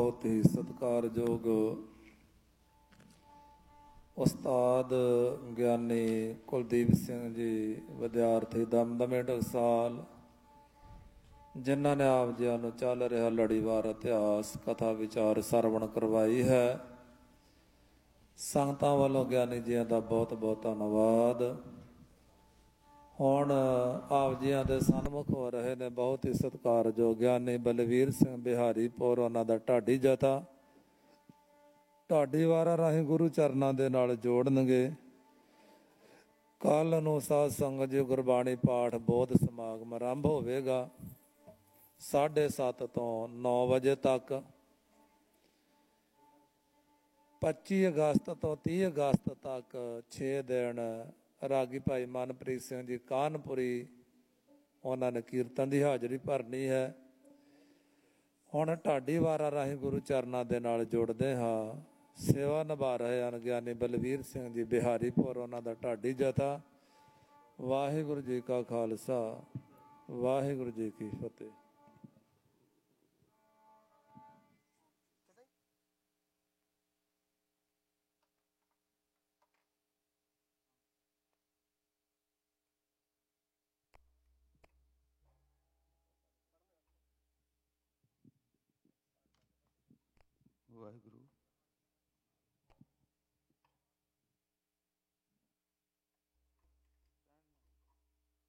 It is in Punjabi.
बहुत ही सत्कारयोग उस्ताद ਗਿਆਨੀ ਕੁਲਦੀਪ ਸਿੰਘ ਜੀ ਵਿਦਿਆਰਥੀ ਦਮਦਮੇ ਟਕਸਾਲ, ਜਿਨ੍ਹਾਂ ਨੇ ਆਪ ਜੀਆਂ ਨੂੰ ਚੱਲ ਰਿਹਾ ਲੜੀਵਾਰ ਇਤਿਹਾਸ ਕਥਾ ਵਿਚਾਰ ਸਰਵਣ ਕਰਵਾਈ ਹੈ। ਸੰਗਤਾਂ ਵੱਲੋਂ ਗਿਆਨੀ ਜੀਆਂ ਦਾ ਬਹੁਤ ਬਹੁਤ ਧੰਨਵਾਦ। ਹੁਣ ਆਪ ਜੀਆਂ ਦੇ ਸਨਮੁਖ ਹੋ ਰਹੇ ਨੇ ਬਹੁਤ ਹੀ ਸਤਿਕਾਰਯੋਗ ਗਿਆਨੀ ਬਲਵੀਰ ਸਿੰਘ ਬਿਹਾਰੀਪੁਰ, ਉਹਨਾਂ ਦਾ ਢਾਡੀ ਜਥਾ ਢਾਡੀ ਵਾਰਾਂ ਰਾਹੀਂ ਗੁਰੂ ਚਰਨਾਂ ਦੇ ਨਾਲ ਜੋੜਨਗੇ। ਕੱਲ੍ਹ ਨੂੰ ਸਾਧ ਸੰਗਤ ਜੀ ਗੁਰਬਾਣੀ ਪਾਠ ਬੋਧ ਸਮਾਗਮ ਆਰੰਭ ਹੋਵੇਗਾ 7:30 ਤੋਂ 9 ਵਜੇ ਤੱਕ। 25 ਅਗਸਤ ਤੋਂ 30 ਅਗਸਤ ਤੱਕ 6 ਦਿਨ ਰਾਗੀ ਭਾਈ ਮਨਪ੍ਰੀਤ ਸਿੰਘ ਜੀ ਕਾਨਪੁਰੀ, ਉਹਨਾਂ ਨੇ ਕੀਰਤਨ ਦੀ ਹਾਜ਼ਰੀ ਭਰਨੀ ਹੈ। ਹੁਣ ਢਾਡੀ ਵਾਰਾਂ ਰਾਹੀਂ ਗੁਰੂ ਚਰਨਾਂ ਦੇ ਨਾਲ ਜੁੜਦੇ ਹਾਂ। ਸੇਵਾ ਨਿਭਾ ਰਹੇ ਹਨ ਗਿਆਨੀ ਬਲਵੀਰ ਸਿੰਘ ਜੀ ਬਿਹਾਰੀਪੁਰ, ਉਹਨਾਂ ਦਾ ਢਾਡੀ ਜਥਾ। ਵਾਹਿਗੁਰੂ ਜੀ ਕਾ ਖਾਲਸਾ, ਵਾਹਿਗੁਰੂ ਜੀ ਕੀ ਫਤਿਹ। ਵਾਹਿਗੁਰੂ।